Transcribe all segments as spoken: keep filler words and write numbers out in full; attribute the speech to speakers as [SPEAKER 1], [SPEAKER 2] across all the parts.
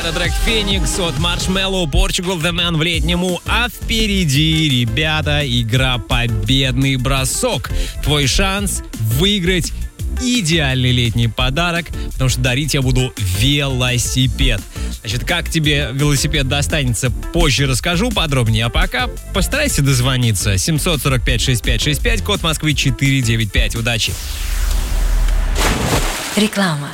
[SPEAKER 1] Это трек «Феникс» от Marshmello, Portugal The Man в летнему. А впереди, ребята, игра «Победный бросок». Твой шанс выиграть идеальный летний подарок, потому что дарить я буду велосипед. Значит, как тебе велосипед достанется, позже расскажу подробнее, а пока постарайся дозвониться. семь четыре пять шесть пять шесть пять, код Москвы четыре девять пять. Удачи!
[SPEAKER 2] Реклама.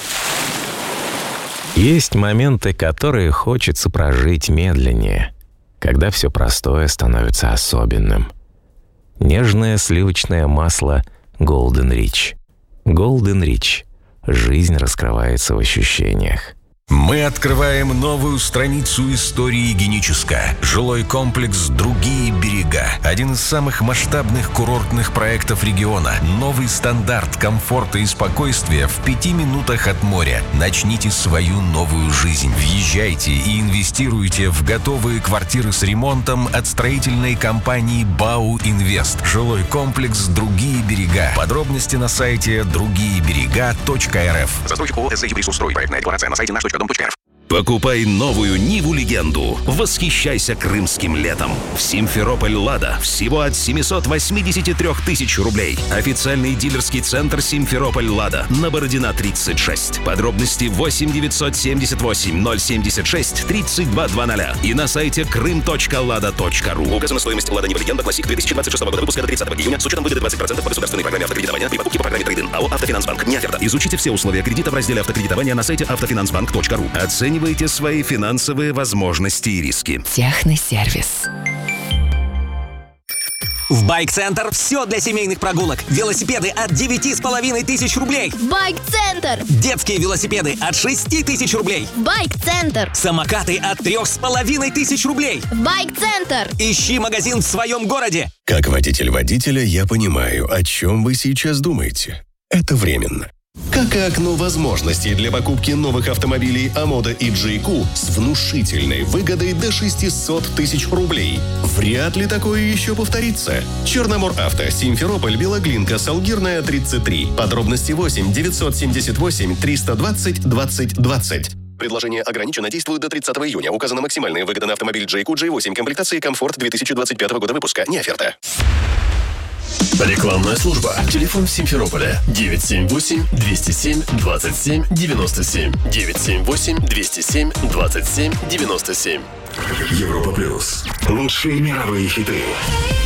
[SPEAKER 3] Есть моменты, которые хочется прожить медленнее, когда все простое становится особенным. Нежное сливочное масло Golden Rich. Golden Rich. Жизнь раскрывается в ощущениях.
[SPEAKER 4] Мы открываем новую страницу истории Геническа. Жилой комплекс «Другие берега». Один из самых масштабных курортных проектов региона. Новый стандарт комфорта и спокойствия в пяти минутах от моря. Начните свою новую жизнь. Въезжайте и инвестируйте в готовые квартиры с ремонтом от строительной компании «Бау Инвест». Жилой комплекс «Другие берега». Подробности на сайте другие берега точка эр эф.
[SPEAKER 5] Застройщик ООО «СЗ Юрисустрой». Проектная декларация на сайте наш точка дом точка эр эф.
[SPEAKER 6] Покупай новую Ниву-легенду. Восхищайся крымским летом. В Симферополь «Лада» всего от семьсот восемьдесят три тысячи рублей. Официальный дилерский центр Симферополь «Лада» на Бородина тридцать шесть. Подробности восемь девятьсот семьдесят восемь ноль семьдесят шесть тридцать два двадцать и на сайте крым точка лада точка ру.
[SPEAKER 5] Указана стоимость «Лада Нива-легенда» классик две тысячи двадцать шестого года выпуска до тридцатого июня с учетом выгоды двадцать процентов по государственной программе автокредитования при покупке по программе «Трейдинг». АО «Автофинансбанк». Не оферта.
[SPEAKER 6] Изучите все условия кредита в разделе автокредитования на сайте автофинансбанк точка ру. Оценивайте свои финансовые возможности и риски.
[SPEAKER 2] Техносервис.
[SPEAKER 7] В Байк-центр все для семейных прогулок. Велосипеды от девяти с половиной тысяч рублей.
[SPEAKER 8] Байк-центр.
[SPEAKER 7] Детские велосипеды от шести тысяч рублей.
[SPEAKER 8] Байк-центр.
[SPEAKER 7] Самокаты от трех с половиной тысяч рублей.
[SPEAKER 8] Байк-центр.
[SPEAKER 7] Ищи магазин в своем городе.
[SPEAKER 9] Как водитель водителя я понимаю, о чем вы сейчас думаете. Это временно. Как и окно возможностей для покупки новых автомобилей Амода и джей кью с внушительной выгодой до шестьсот тысяч рублей. Вряд ли такое еще повторится. Черномор Авто, Симферополь, Белоглинка, Салгирная, тридцать три. Подробности восемь девятьсот семьдесят восемь триста двадцать двадцать двадцать. Предложение ограничено, действует до тридцатого июня. Указана максимальная выгода на автомобиль джей кью джей восемь комплектации «Комфорт» две тысячи двадцать пятого года выпуска. Не оферта.
[SPEAKER 10] Рекламная служба. Телефон в Симферополе девять семь восемь двести семь двадцать семь девяносто семь. девять семь восемь двести семь двадцать семь девяносто семь.
[SPEAKER 4] Европа плюс. Лучшие мировые хиты.